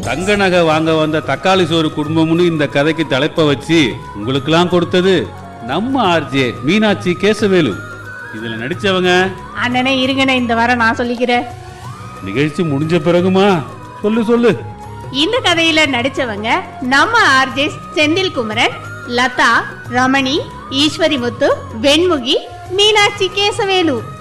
தங்க நகை வாங்க வந்த தக்காளி சோறு குடும்பம்னு இந்த கதைக்கு தலைப்ப வச்சு உங்களுக்கெல்லாம் கொடுத்தது நம்ம ஆர்ஜே மீனாட்சி கேசவேலு. இதுல நடிச்சவங்க அண்ணனே இருங்கண்ணே, இந்த வாரம் நான் சொல்லிக்கிறேன். நிகழ்ச்சி முடிஞ்ச பிறகுமா? சொல்லு. இந்த கதையில நடிச்சவங்க நம்ம ஆர்ஜே செந்தில் குமரன், லதா, ரமணி, ஈஸ்வரி முத்து, வெண்முகி, மீனாட்சி கேசவேலு.